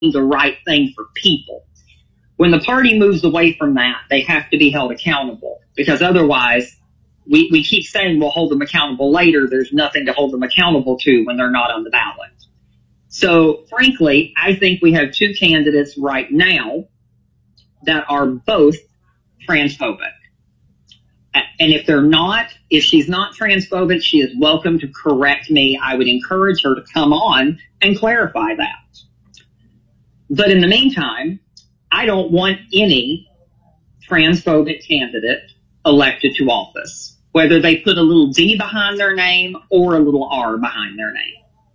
the right thing for people. When the party moves away from that, they have to be held accountable, because otherwise we keep saying we'll hold them accountable later. There's nothing to hold them accountable to when they're not on the ballot. So frankly, I think we have two candidates right now that are both transphobic. And if she's not transphobic, she is welcome to correct me. I would encourage her to come on and clarify that. But in the meantime, I don't want any transphobic candidate elected to office, whether they put a little D behind their name or a little R behind their name.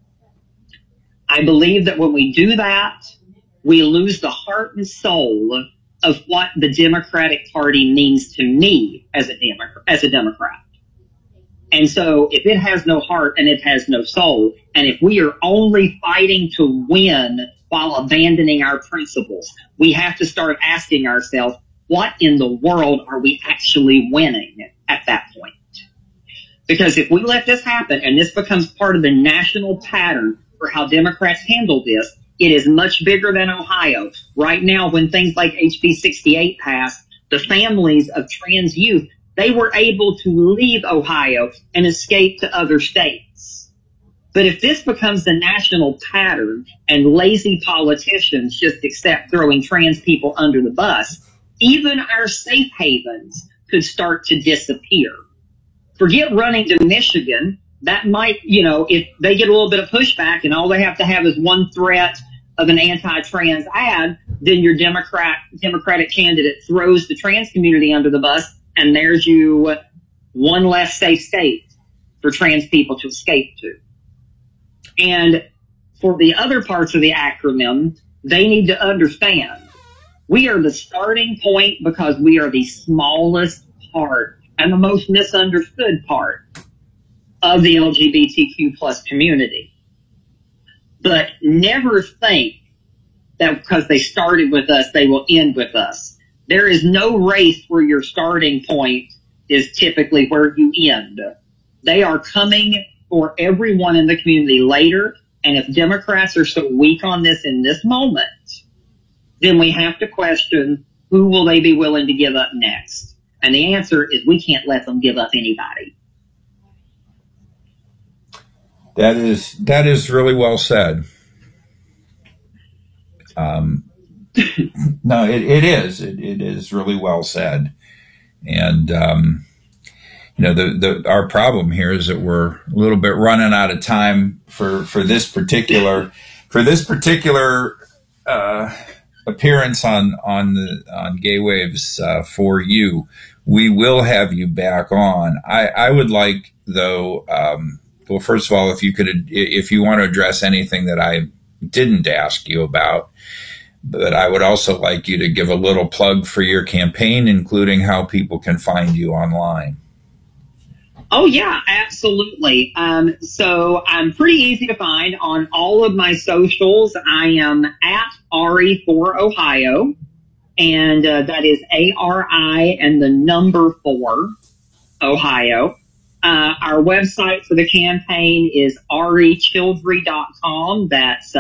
I believe that when we do that, we lose the heart and soul of what the Democratic Party means to me as a Democrat. And so if it has no heart and it has no soul, and if we are only fighting to win while abandoning our principles, we have to start asking ourselves, what in the world are we actually winning at that point? Because if we let this happen and this becomes part of the national pattern for how Democrats handle this, it is much bigger than Ohio. Right now, when things like HB 68 passed, the families of trans youth, they were able to leave Ohio and escape to other states. But if this becomes the national pattern and lazy politicians just accept throwing trans people under the bus, even our safe havens could start to disappear. Forget running to Michigan. That might, if they get a little bit of pushback and all they have to have is one threat of an anti-trans ad, then your Democratic candidate throws the trans community under the bus, and there's you one less safe state for trans people to escape to. And for the other parts of the acronym, they need to understand we are the starting point because we are the smallest part and the most misunderstood part of the LGBTQ plus community. But never think that because they started with us, they will end with us. There is no race where your starting point is typically where you end. They are coming for everyone in the community later. And if Democrats are so weak on this in this moment, then we have to question, who will they be willing to give up next? And the answer is we can't let them give up anybody. That is really well said. No, it is. It is really well said. And, our problem here is that we're a little bit running out of time for this particular appearance on Gay Waves for you. We will have you back on. I would like, though, well, first of all, if you want to address anything that I didn't ask you about, but I would also like you to give a little plug for your campaign, including how people can find you online. Oh, yeah, absolutely. So I'm pretty easy to find on all of my socials. I am at Ari for Ohio, and that is ARI and the number 4, Ohio. Our website for the campaign is arichildrey.com. That's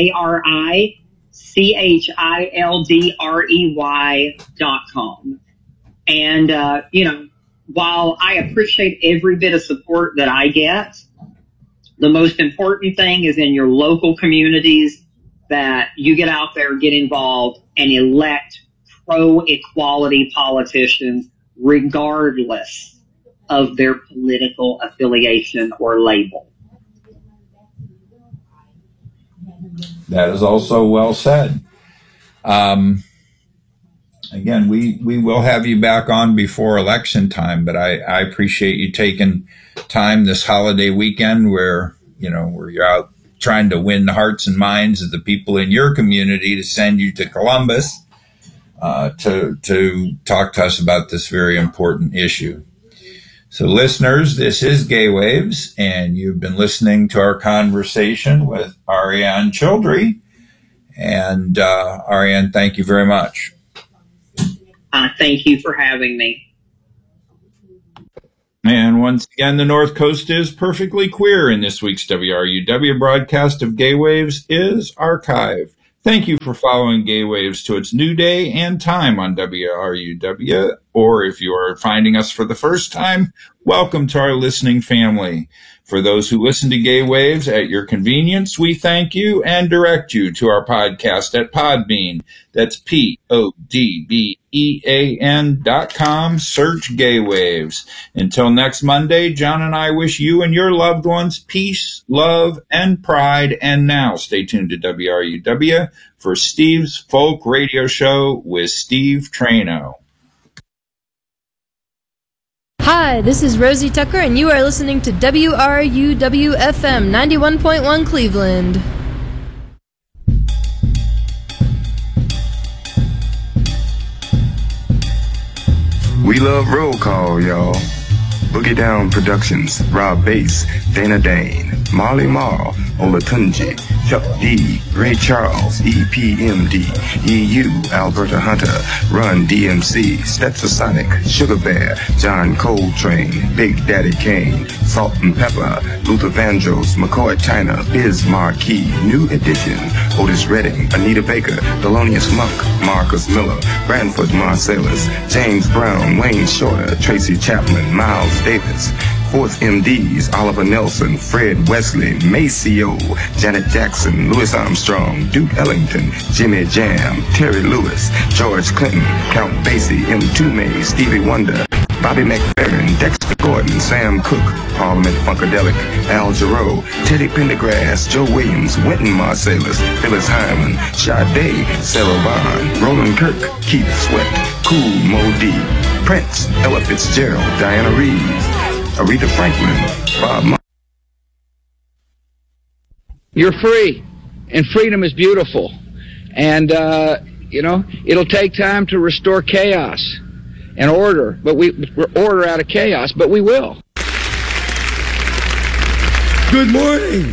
ARICHILDREY.com. And, while I appreciate every bit of support that I get, the most important thing is in your local communities that you get out there, get involved, and elect pro-equality politicians regardless of their political affiliation or label. That is also well said. Again, we will have you back on before election time, but I appreciate you taking time this holiday weekend where you're out trying to win the hearts and minds of the people in your community to send you to Columbus to talk to us about this very important issue. So listeners, this is Gay Waves, and you've been listening to our conversation with Ariane Childrey. And Ariane, thank you very much. Thank you for having me. And once again, the North Coast is perfectly queer, and this week's WRUW broadcast of Gay Waves is archived. Thank you for following Gay Waves to its new day and time on WRUW, or if you are finding us for the first time, welcome to our listening family. For those who listen to Gay Waves at your convenience, we thank you and direct you to our podcast at Podbean. That's PODBEAN.com. Search Gay Waves. Until next Monday, John and I wish you and your loved ones peace, love, and pride. And now stay tuned to WRUW for Steve's Folk Radio Show with Steve Trano. Hi, this is Rosie Tucker, and you are listening to WRUW-FM 91.1 Cleveland. We love roll call, y'all. Boogie Down Productions, Rob Bass, Dana Dane, Marley Marl, Olatunji, Chuck D, Ray Charles, EPMD, EU, Alberta Hunter, Run DMC, Stetsasonic, Sugar Bear, John Coltrane, Big Daddy Kane, Salt and Pepper, Luther Vandross, McCoy Tyner, Biz Marquis, New Edition, Otis Redding, Anita Baker, Thelonious Monk, Marcus Miller, Branford Marsalis, James Brown, Wayne Shorter, Tracy Chapman, Miles Davis, Fourth MDs, Oliver Nelson, Fred Wesley, Maceo, Janet Jackson, Louis Armstrong, Duke Ellington, Jimmy Jam, Terry Lewis, George Clinton, Count Basie, M. Toomey, Stevie Wonder, Bobby McFerrin, Dexter Gordon, Sam Cooke, Parliament Funkadelic, Al Jarreau, Teddy Pendergrass, Joe Williams, Wynton Marsalis, Phyllis Hyman, Sade, Sarah Vaughan, Roland Kirk, Keith Sweat, Kool Moe Dee, Prince, Ella Fitzgerald, Diana Reeves, Aretha Franklin, Bob Marley. You're free, and freedom is beautiful. And, it'll take time to restore chaos and order, but we're order out of chaos, but we will. Good morning.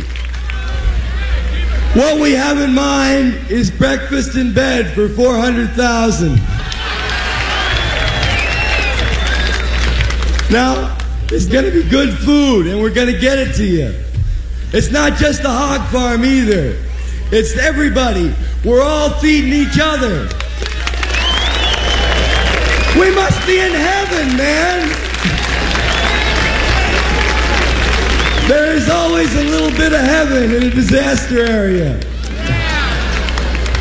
What we have in mind is breakfast in bed for 400,000. Now, it's going to be good food, and we're going to get it to you. It's not just the hog farm either. It's everybody. We're all feeding each other. We must be in heaven, man. There is always a little bit of heaven in a disaster area.